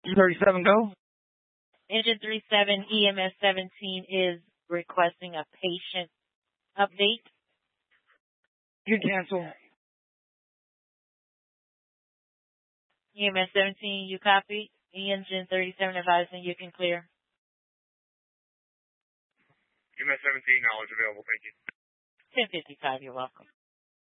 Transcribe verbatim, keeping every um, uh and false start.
thirty-seven, go. Engine thirty-seven, E M S seventeen is requesting a patient update. You can cancel. E M S seventeen, you copy? Engine thirty-seven advising you can clear. E M S seventeen, knowledge available, thank you. ten fifty-five, you're welcome.